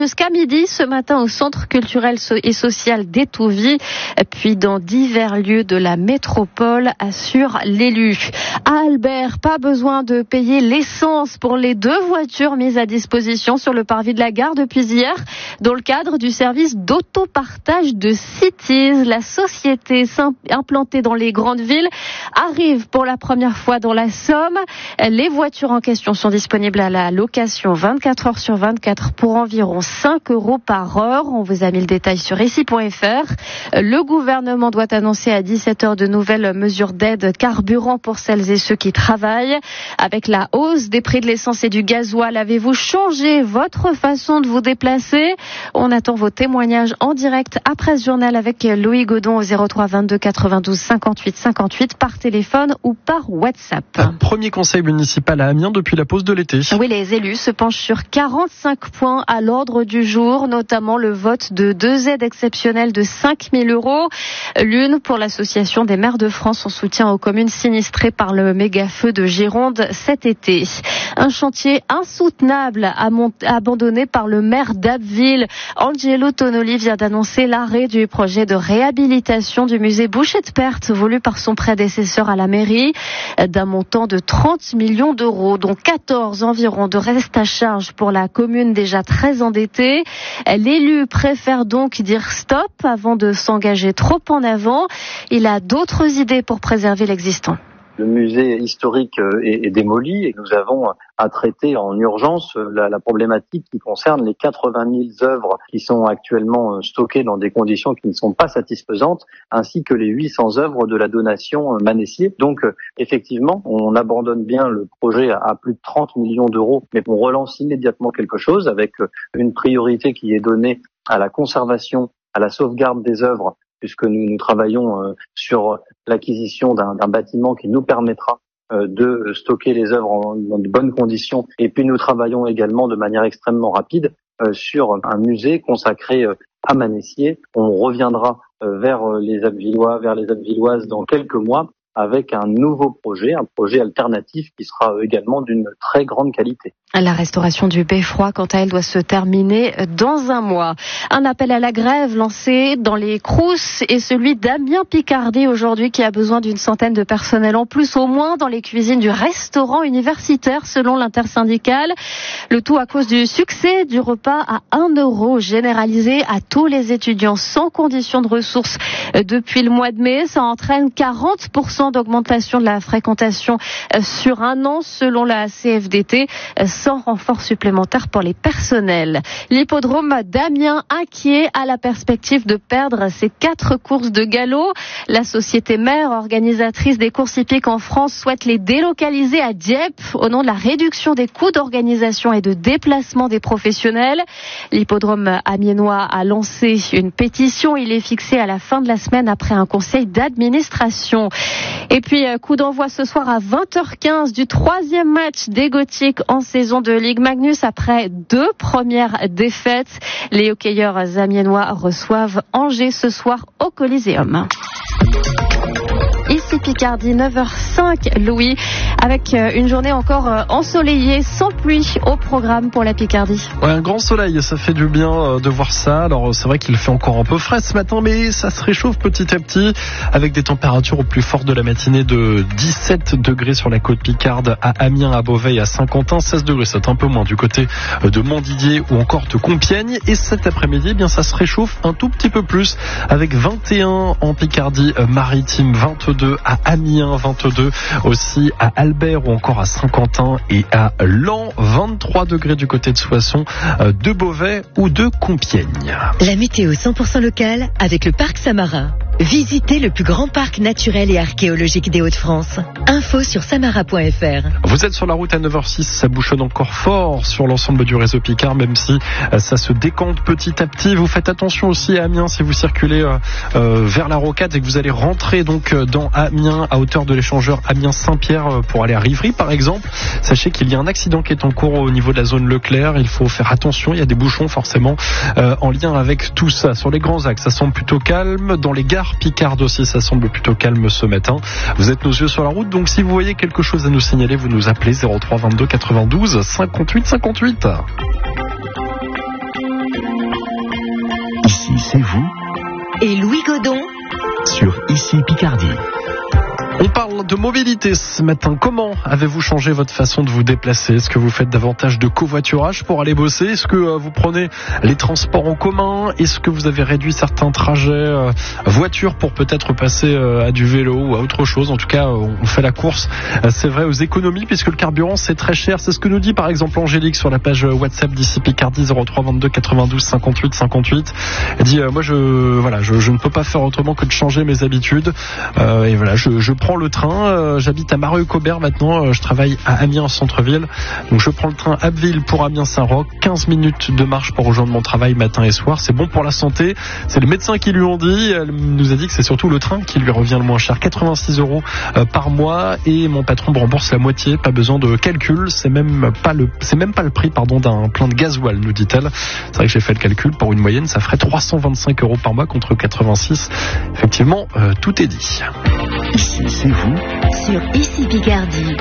Jusqu'à midi ce matin au Centre culturel et social d'Étouville, puis dans divers lieux de la métropole, assure l'élu. À Albert, pas besoin de payer l'essence pour les 2 voitures mises à disposition sur le parvis de la gare depuis hier. Dans le cadre du service d'autopartage de Cities, la société implantée dans les grandes villes arrive pour la première fois dans la Somme. Les voitures en question sont disponibles à la location 24 heures sur 24 pour environ 5 € par heure. On vous a mis le détail sur ici.fr. Le gouvernement doit annoncer à 17h de nouvelles mesures d'aide carburant pour celles et ceux qui travaillent. Avec la hausse des prix de l'essence et du gasoil, avez-vous changé votre façon de vous déplacer? On attend vos témoignages en direct après ce journal avec Louis Godon au 03 22 92 58 58 par téléphone ou par WhatsApp. Un premier conseil municipal à Amiens depuis la pause de l'été. Oui, les élus se penchent sur 45 points à l'ordre du jour, notamment le vote de 2 aides exceptionnelles de 5 000 €. L'une pour l'Association des maires de France en soutien aux communes sinistrées par le méga-feu de Gironde cet été. Un chantier insoutenable abandonné par le maire d'Abbeville. Angelo Tonoli vient d'annoncer l'arrêt du projet de réhabilitation du musée Boucher-de-Perthes voulu par son prédécesseur à la mairie d'un montant de 30 millions d'euros, dont 14 environ de reste à charge pour la commune déjà très endettée. L'élu préfère donc dire stop avant de s'engager trop en avant. Il a d'autres idées pour préserver l'existant. Le musée historique est démoli et nous avons à traiter en urgence la problématique qui concerne les 80 000 œuvres qui sont actuellement stockées dans des conditions qui ne sont pas satisfaisantes, ainsi que les 800 œuvres de la donation Manessier. Donc effectivement, on abandonne bien le projet à plus de 30 millions d'euros, mais on relance immédiatement quelque chose avec une priorité qui est donnée à la conservation, à la sauvegarde des œuvres, puisque nous travaillons sur l'acquisition d'un bâtiment qui nous permettra de stocker les œuvres dans de bonnes conditions. Et puis nous travaillons également de manière extrêmement rapide sur un musée consacré à Manessier. On reviendra vers les Abbvillois, vers les Abbvilloises dans quelques mois, avec un nouveau projet, un projet alternatif qui sera également d'une très grande qualité. La restauration du beffroi, quant à elle, doit se terminer dans un mois. Un appel à la grève lancé dans les Crous et celui d'Amiens Picardie aujourd'hui qui a besoin d'une centaine de personnels en plus au moins dans les cuisines du restaurant universitaire selon l'intersyndicale. Le tout à cause du succès du repas à 1 € généralisé à tous les étudiants sans condition de ressources depuis le mois de mai. Ça entraîne 40% d'augmentation de la fréquentation sur un an selon la CFDT. Sans renfort supplémentaire pour les personnels. L'hippodrome d'Amiens inquiet à la perspective de perdre ses 4 courses de galop. La société mère organisatrice des courses hippiques en France souhaite les délocaliser à Dieppe au nom de la réduction des coûts d'organisation et de déplacement des professionnels. L'hippodrome amiénois a lancé une pétition. Il est fixé à la fin de la semaine après un conseil d'administration. Et puis, coup d'envoi ce soir à 20h15 du 3e match des Gothiques en saison de Ligue Magnus après 2 premières défaites. Les hockeyeurs amiénois reçoivent Angers ce soir au Coliseum. Ici Picardie, 9h05, Louis, avec une journée encore ensoleillée, sans pluie au programme pour la Picardie. Ouais, un grand soleil, ça fait du bien de voir ça. Alors c'est vrai qu'il fait encore un peu frais ce matin, mais ça se réchauffe petit à petit, avec des températures au plus fort de la matinée de 17 degrés sur la côte picarde, à Amiens, à Beauvais, à Saint-Quentin, 16 degrés, c'est un peu moins du côté de Montdidier ou encore de Compiègne. Et cet après-midi, eh bien ça se réchauffe un tout petit peu plus, avec 21 en Picardie maritime, 22 à Amiens, 22 aussi à Albert ou encore à Saint-Quentin et à Laon, 23 degrés du côté de Soissons, de Beauvais ou de Compiègne. La météo 100% locale avec le parc Samarin. Visitez le plus grand parc naturel et archéologique des Hauts-de-France. Info sur samara.fr. Vous êtes sur la route à 9h06, ça bouchonne encore fort sur l'ensemble du réseau Picard, même si ça se décante petit à petit. Vous faites attention aussi à Amiens si vous circulez vers la Rocade et que vous allez rentrer donc dans Amiens à hauteur de l'échangeur Amiens-Saint-Pierre pour aller à Rivry par exemple. Sachez qu'il y a un accident qui est en cours au niveau de la zone Leclerc. Il faut faire attention, il y a des bouchons forcément en lien avec tout ça. Sur les grands axes, ça semble plutôt calme. Dans les gares Picarde aussi, ça semble plutôt calme ce matin. Vous êtes nos yeux sur la route, donc si vous voyez quelque chose à nous signaler, vous nous appelez 03 22 92 58 58. c'est vous Et Louis Godon sur Ici Picardie. On parle de mobilité ce matin. Comment avez-vous changé votre façon de vous déplacer ? Est-ce que vous faites davantage de covoiturage pour aller bosser ? Est-ce que vous prenez les transports en commun ? Est-ce que vous avez réduit certains trajets voiture pour peut-être passer à du vélo ou à autre chose ? En tout cas, on fait la course, c'est vrai, aux économies puisque le carburant c'est très cher. C'est ce que nous dit par exemple Angélique sur la page WhatsApp d'Ici Picardie 03 22 92 58 58. Elle dit moi je ne peux pas faire autrement que de changer mes habitudes. Et voilà, je prends le train, j'habite à Mareuil-Cobert maintenant, je travaille à Amiens centre-ville, donc je prends le train Abbeville pour Amiens-Saint-Roch, 15 minutes de marche pour rejoindre mon travail matin et soir, c'est bon pour la santé, c'est le médecin qui lui ont dit, elle nous a dit que c'est surtout le train qui lui revient le moins cher, 86 € par mois, et mon patron me rembourse la moitié, pas besoin de calcul, c'est même pas le prix d'un plein de gasoil, nous dit-elle. C'est vrai que j'ai fait le calcul, pour une moyenne ça ferait 325 € par mois contre 86, effectivement tout est dit. Ici, c'est vous sur Ici Picardie.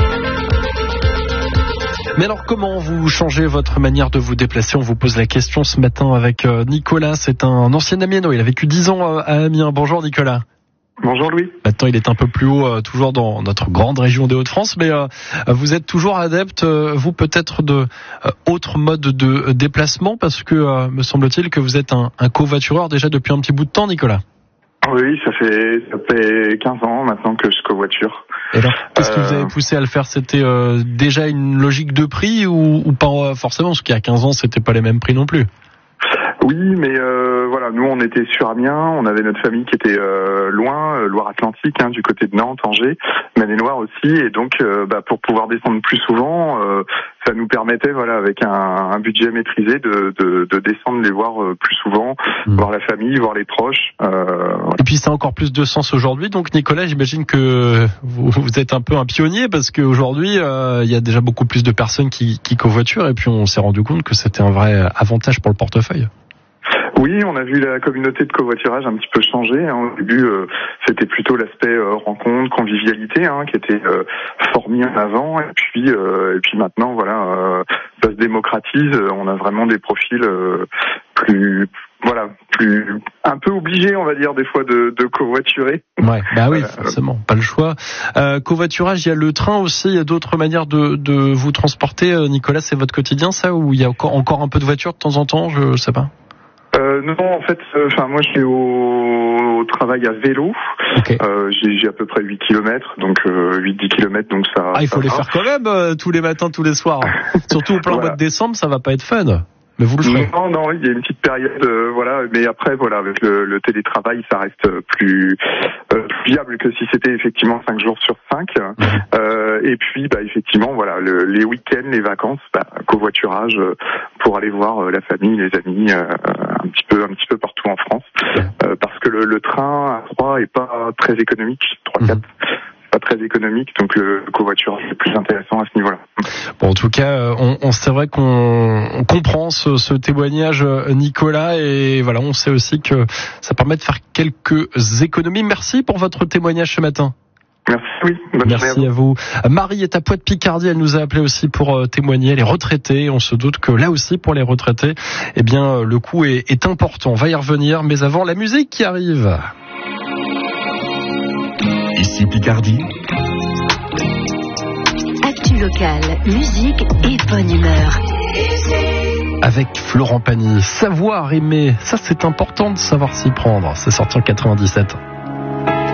Mais alors comment vous changez votre manière de vous déplacer ? On vous pose la question ce matin avec Nicolas, c'est un ancien amiénois, il a vécu 10 ans à Amiens. Bonjour Nicolas. Bonjour Louis. Maintenant il est un peu plus haut, toujours dans notre grande région des Hauts-de-France, mais vous êtes toujours adepte, vous peut-être de autres modes de déplacement, parce que me semble-t-il que vous êtes un covoitureur déjà depuis un petit bout de temps, Nicolas. Oui, ça fait 15 ans maintenant que je covoiture. Et alors, qu'est-ce qui vous avait poussé à le faire ? C'était déjà une logique de prix ou pas forcément, parce qu'il y a 15 ans, c'était pas les mêmes prix non plus. Oui, mais voilà, nous on était sur Amiens, on avait notre famille qui était loin, Loire-Atlantique, du côté de Nantes, Angers, Maine-et-Loire aussi, et donc pour pouvoir descendre plus souvent, ça nous permettait, voilà, avec un budget maîtrisé, de descendre les voir plus souvent, voir la famille, voir les proches. Voilà. Et puis ça a encore plus de sens aujourd'hui. Donc Nicolas, j'imagine que vous êtes un peu un pionnier, parce qu'aujourd'hui il y a déjà beaucoup plus de personnes qui covoiturent, et puis on s'est rendu compte que c'était un vrai avantage pour le portefeuille. Oui, on a vu la communauté de covoiturage un petit peu changer. Au début, c'était plutôt l'aspect rencontre, convivialité, qui était fort mis en avant. Et puis maintenant, voilà, ça se démocratise. On a vraiment des profils plus un peu obligés, on va dire, des fois de covoiturer. Ouais, bah oui, forcément, pas le choix. Covoiturage, il y a le train aussi. Il y a d'autres manières de vous transporter. Nicolas, c'est votre quotidien, ça, ou il y a encore un peu de voiture de temps en temps, je sais pas. Non, en fait, moi je suis au travail à vélo. Okay. J'ai à peu près 8 km, donc 8-10 km, donc ça. Ah, il faut les faire quand même tous les matins, tous les soirs. Surtout au plein mois de décembre, ça va pas être fun. Mais vous le ferez. Non, il y a une petite période, voilà, mais après, voilà, avec le télétravail, ça reste plus viable que si c'était effectivement 5 jours sur 5. Et puis, effectivement, voilà, les week-ends, les vacances, covoiturage pour aller voir la famille, les amis, un petit peu partout en France, parce que le train à 3 est pas très économique, 3-4. Pas très économique, donc le covoiturage est plus intéressant à ce niveau-là. Bon, en tout cas, c'est vrai qu'on comprend ce témoignage, Nicolas, et voilà, on sait aussi que ça permet de faire quelques économies. Merci pour votre témoignage ce matin. Merci, oui. Merci à vous. Marie est à Poix-de-Picardie, elle nous a appelé aussi pour témoigner. Elle est retraitée, on se doute que là aussi, pour les retraités, le coût est important. On va y revenir, mais avant, la musique qui arrive. Ici Picardie. Actu locale, musique et bonne humeur. Avec Florent Pagny. Savoir aimer, ça c'est important de savoir s'y prendre. C'est sorti en 97.